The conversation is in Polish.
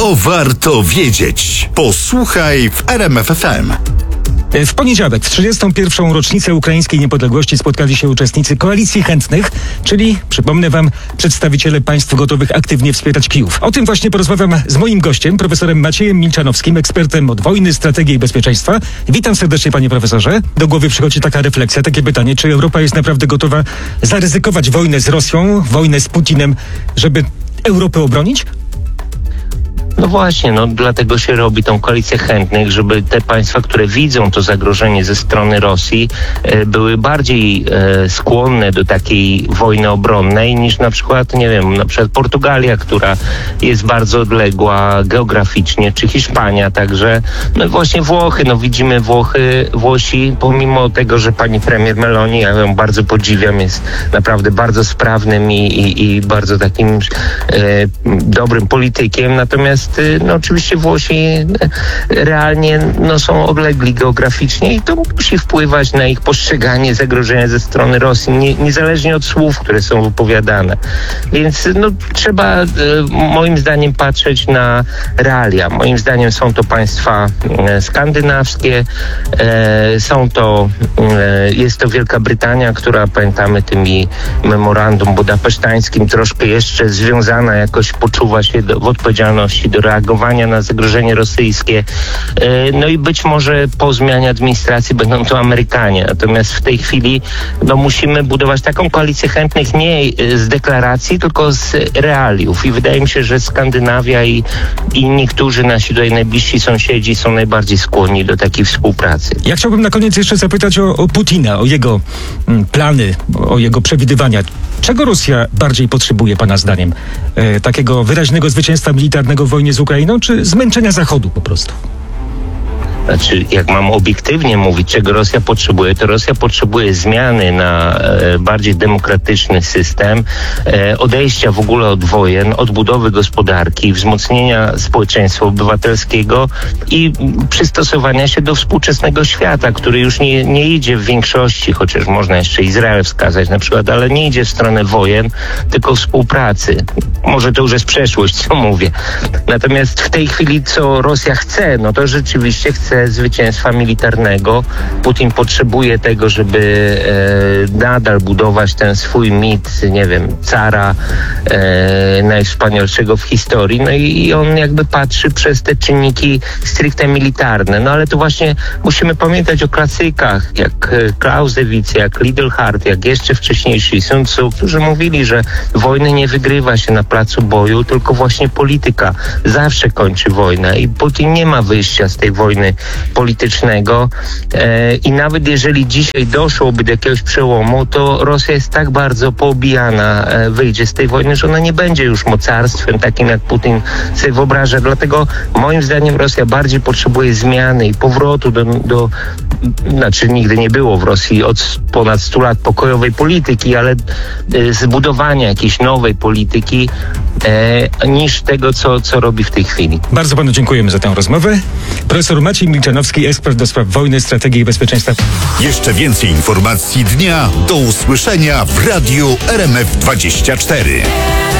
To warto wiedzieć. Posłuchaj w RMF FM. W poniedziałek, w 31. rocznicę ukraińskiej niepodległości spotkali się uczestnicy Koalicji Chętnych, czyli, przypomnę wam, przedstawiciele państw gotowych aktywnie wspierać Kijów. O tym właśnie porozmawiam z moim gościem, profesorem Maciejem Milczanowskim, ekspertem od wojny, strategii i bezpieczeństwa. Witam serdecznie, panie profesorze. Do głowy przychodzi taka refleksja, takie pytanie, czy Europa jest naprawdę gotowa zaryzykować wojnę z Rosją, wojnę z Putinem, żeby Europę obronić? No właśnie, dlatego się robi tą koalicję chętnych, żeby te państwa, które widzą to zagrożenie ze strony Rosji, były bardziej skłonne do takiej wojny obronnej niż na przykład, na przykład Portugalia, która jest bardzo odległa geograficznie, czy Hiszpania, także właśnie Włochy, widzimy Włosi, pomimo tego, że pani premier Meloni, ja ją bardzo podziwiam, jest naprawdę bardzo sprawnym i bardzo takim dobrym politykiem, natomiast oczywiście Włosi realnie są odlegli geograficznie i to musi wpływać na ich postrzeganie zagrożenia ze strony Rosji, niezależnie od słów, które są wypowiadane. Więc trzeba moim zdaniem patrzeć na realia. Moim zdaniem są to państwa skandynawskie, jest to Wielka Brytania, która, pamiętamy, tymi memorandum budapesztańskim troszkę jeszcze związana jakoś poczuwa się w odpowiedzialności do reagowania na zagrożenie rosyjskie. I być może po zmianie administracji będą to Amerykanie. Natomiast w tej chwili musimy budować taką koalicję chętnych nie z deklaracji, tylko z realiów. I wydaje mi się, że Skandynawia i niektórzy nasi tutaj najbliżsi sąsiedzi są najbardziej skłonni do takiej współpracy. Ja chciałbym na koniec jeszcze zapytać o Putina, o jego plany, o jego przewidywania. Czego Rosja bardziej potrzebuje, pana zdaniem? Takiego wyraźnego zwycięstwa militarnego w wojnie z Ukrainą, czy zmęczenia Zachodu po prostu? Znaczy, jak mam obiektywnie mówić, czego Rosja potrzebuje, to Rosja potrzebuje zmiany na bardziej demokratyczny system, odejścia w ogóle od wojen, odbudowy gospodarki, wzmocnienia społeczeństwa obywatelskiego i przystosowania się do współczesnego świata, który już nie idzie w większości, chociaż można jeszcze Izrael wskazać na przykład, ale nie idzie w stronę wojen, tylko współpracy. Może to już jest przeszłość, co mówię. Natomiast w tej chwili, co Rosja chce, to rzeczywiście chce zwycięstwa militarnego. Putin potrzebuje tego, żeby nadal budować ten swój mit, cara najwspanialszego w historii. I on jakby patrzy przez te czynniki stricte militarne. Ale to właśnie musimy pamiętać o klasykach, jak Clausewitz, jak Lidl-Hart, jak jeszcze wcześniejsi Sun Tzu, którzy mówili, że wojny nie wygrywa się na placu boju, tylko właśnie polityka zawsze kończy wojnę i Putin nie ma wyjścia z tej wojny politycznego i nawet jeżeli dzisiaj doszłoby do jakiegoś przełomu, to Rosja jest tak bardzo poobijana, wyjdzie z tej wojny, że ona nie będzie już mocarstwem takim, jak Putin sobie wyobraża. Dlatego moim zdaniem Rosja bardziej potrzebuje zmiany i powrotu nigdy nie było w Rosji od ponad 100 lat pokojowej polityki, ale zbudowania jakiejś nowej polityki niż tego, co robi w tej chwili. Bardzo panu dziękujemy za tę rozmowę. Profesor Maciej Milczanowski, ekspert do spraw wojny, strategii i bezpieczeństwa. Jeszcze więcej informacji dnia do usłyszenia w Radiu RMF24.